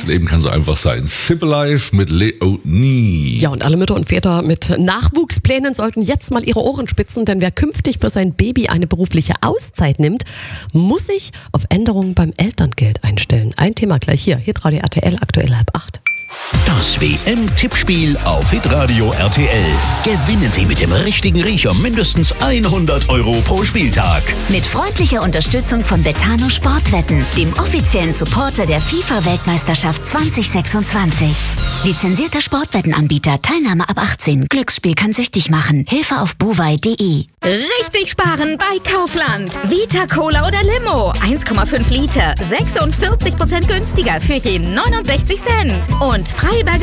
Das Leben kann so einfach sein. Simple Life mit Leonie. Ja, und alle Mütter und Väter mit Nachwuchsplänen sollten jetzt mal ihre Ohren spitzen, denn wer künftig für sein Baby eine berufliche Auszeit nimmt, muss sich auf Änderungen beim Elterngeld einstellen. Ein Thema gleich hier. Hitradio RTL, aktuell 7:30. Das WM-Tippspiel auf Hitradio RTL. Gewinnen Sie mit dem richtigen Riecher mindestens 100 € pro Spieltag. Mit freundlicher Unterstützung von Betano Sportwetten, dem offiziellen Supporter der FIFA-Weltmeisterschaft 2026. Lizenzierter Sportwettenanbieter, Teilnahme ab 18. Glücksspiel kann süchtig machen. Hilfe auf buwei.de. Richtig sparen bei Kaufland. Vita Cola oder Limo. 1,5 Liter. 46% günstiger für je 69 Cent. Und Freiberger